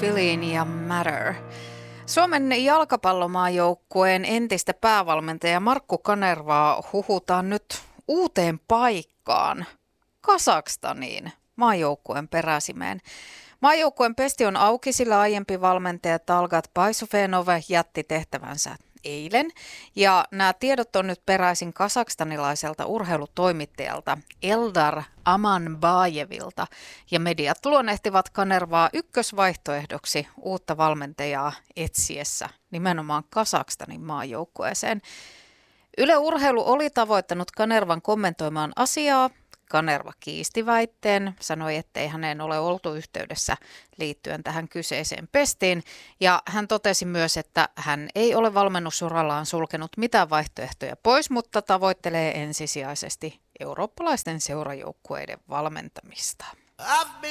Filin ja Matter. Suomen jalkapallomaajoukkueen entistä päävalmentaja Markku Kanervaa huhutaan nyt uuteen paikkaan, Kazakstaniin, maajoukkueen peräsimeen. Maajoukkueen pesti on auki, sillä aiempi valmentaja Talgat Baisufenov jätti tehtävänsä eilen. Ja nämä tiedot on nyt peräisin kazakstanilaiselta urheilutoimittajalta Eldar Amanbayevilta. Ja mediat luonnehtivat Kanervaa ykkösvaihtoehdoksi uutta valmentajaa etsiessä nimenomaan Kazakstanin maajoukkueeseen. Yle Urheilu oli tavoittanut Kanervan kommentoimaan asiaa. Kanerva kiisti väitteen, sanoi, ettei häneen ole oltu yhteydessä liittyen tähän kyseiseen pestiin. Ja hän totesi myös, että hän ei ole valmennusurallaan sulkenut mitään vaihtoehtoja pois, mutta tavoittelee ensisijaisesti eurooppalaisten seurajoukkueiden valmentamista.